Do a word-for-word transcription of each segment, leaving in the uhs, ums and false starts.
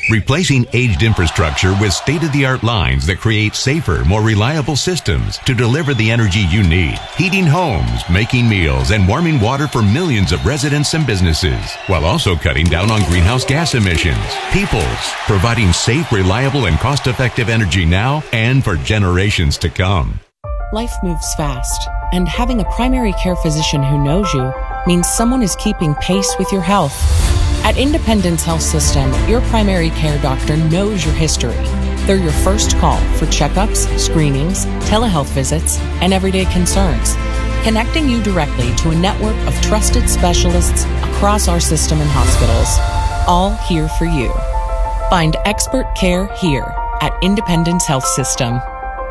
Replacing aged infrastructure with state-of-the-art lines that create safer, more reliable systems to deliver the energy you need. Heating homes, making meals, and warming water for millions of residents and businesses, while also cutting down on greenhouse gas emissions. Peoples, providing safe, reliable, and cost-effective energy now and for generations to come. Life moves fast, and having a primary care physician who knows you means someone is keeping pace with your health. At Independence Health System, your primary care doctor knows your history. They're your first call for checkups, screenings, telehealth visits, and everyday concerns, connecting you directly to a network of trusted specialists across our system and hospitals, all here for you. Find expert care here at Independence Health System.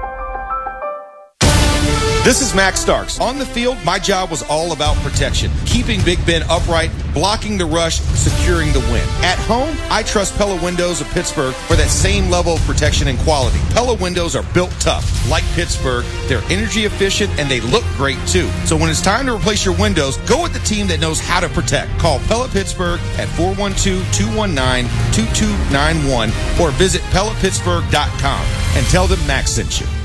This is Max Starks. On the field, my job was all about protection, keeping Big Ben upright, blocking the rush, securing the win. At home, I trust Pella Windows of Pittsburgh for that same level of protection and quality. Pella Windows are built tough, like Pittsburgh. They're energy efficient, and they look great, too. So when it's time to replace your windows, go with the team that knows how to protect. Call Pella Pittsburgh at four one two, two one nine, two two nine one or visit Pella Pittsburgh dot com and tell them Max sent you.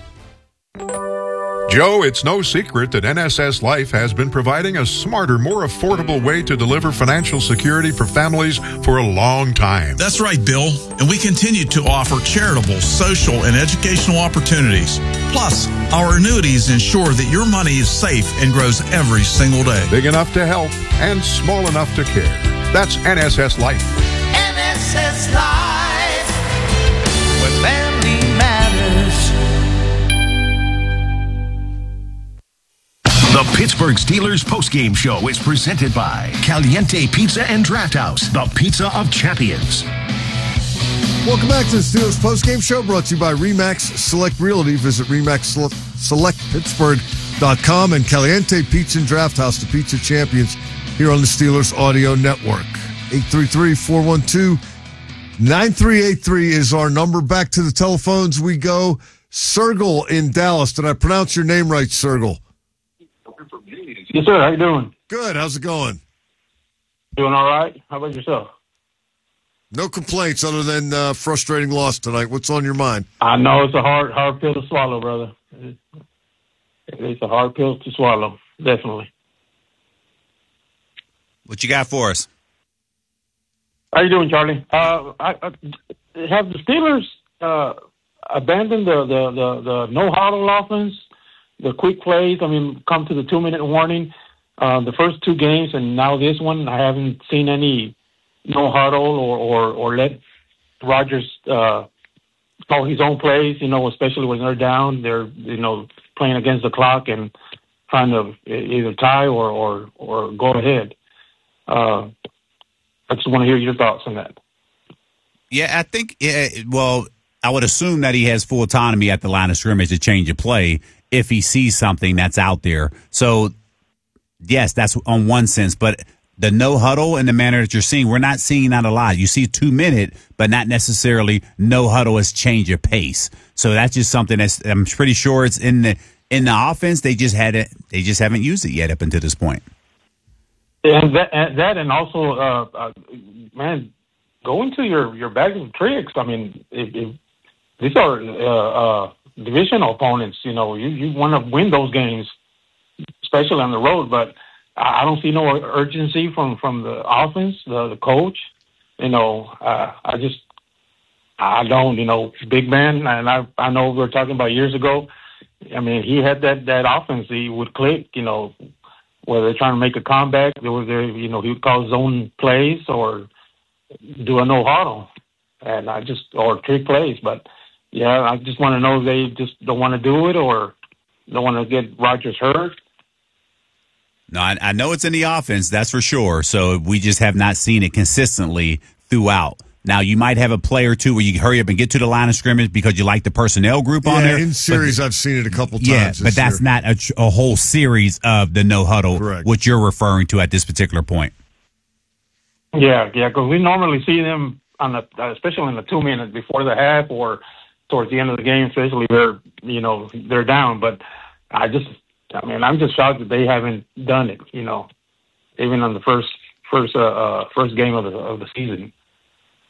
Joe, it's no secret that N S S Life has been providing a smarter, more affordable way to deliver financial security for families for a long time. That's right, Bill. And we continue to offer charitable, social, and educational opportunities. Plus, our annuities ensure that your money is safe and grows every single day. Big enough to help and small enough to care. That's N S S Life. N S S Life, where family matters. The Pittsburgh Steelers postgame show is presented by Caliente Pizza and Draft House, the pizza of champions. Welcome back to the Steelers postgame show, brought to you by RE/MAX Select Realty. Visit RE/MAX Select Pittsburgh dot com and Caliente Pizza and Draft House, the pizza champions, here on the Steelers Audio Network. eight three three, four one two, nine three eight three is our number. Back to the telephones we go. Sergel in Dallas. Did I pronounce your name right, Sergel? Yes, sir. How you doing? Good. How's it going? Doing all right. How about yourself? No complaints other than uh, frustrating loss tonight. What's on your mind? I know it's a hard, hard pill to swallow, brother. It's a hard pill to swallow, definitely. What you got for us? How you doing, Charlie? Uh, I, I, have the Steelers uh, abandoned the, the, the, the no-huddle offense? The quick plays, I mean, come to the two-minute warning. Uh, the first two games and now this one, I haven't seen any no huddle or, or, or let Rodgers uh, call his own plays, you know, especially when they're down. They're, you know, playing against the clock and trying to either tie or, or, or go ahead. Uh, I just want to hear your thoughts on that. Yeah, I think, yeah, well, I would assume that he has full autonomy at the line of scrimmage to change a play if he sees something that's out there. So, yes, that's on one sense. But the no huddle in the manner that you're seeing, we're not seeing that a lot. You see two minute, but not necessarily no huddle as change of pace. So that's just something that's, I'm pretty sure it's in the in the offense. They just had it. They just haven't used it yet up until this point. And that, and, that, and also, uh, uh, man, go into your your bag of tricks. I mean, if, if these are uh, uh, divisional opponents. You know, you, you want to win those games, especially on the road. But I don't see no urgency from, from the offense, the, the coach. You know, uh, I just, I don't, you know, big man. And I, I know we were talking about years ago. I mean, he had that, that offense. He would click, you know, whether they're trying to make a comeback, there was there, you know, he would call zone plays or do a no huddle. And I just, or trick plays. But yeah, I just want to know if they just don't want to do it or don't want to get Rodgers hurt. No, I, I know it's in the offense, that's for sure. So we just have not seen it consistently throughout. Now, you might have a play or two where you hurry up and get to the line of scrimmage because you like the personnel group yeah, on there. in series, but, I've seen it a couple times. Yeah, but that's year. not a, a whole series of the no huddle, Correct. What you're referring to at this particular point. Yeah, yeah, because we normally see them on the, especially in the two minutes before the half or towards the end of the game, especially they're, you know, they're down. But I just, I mean, I'm just shocked that they haven't done it. You know, even on the first first uh, uh, first game of the of the season.